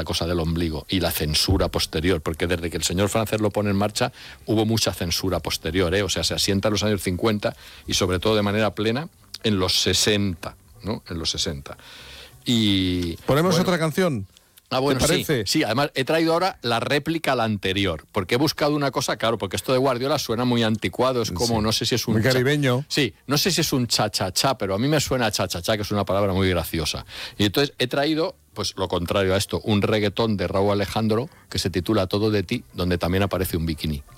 cosa del ombligo y la censura posterior, porque desde que el señor Francés lo pone en marcha hubo mucha censura posterior, o sea, se asienta en los años 50 y sobre todo de manera plena en los 60, ¿no? En los 60. Y ¿Ponemos otra canción? Bueno, ¿te parece? Sí, además he traído ahora la réplica a la anterior, porque he buscado una cosa, claro, porque esto de Guardiola suena muy anticuado, es como, no sé si es un... Muy caribeño. Sí, no sé si es un cha-cha-cha, pero a mí me suena cha-cha-cha, que es una palabra muy graciosa. Y entonces he traído, pues lo contrario a esto, un reggaetón de Raúl Alejandro que se titula Todo de ti, donde también aparece un bikini.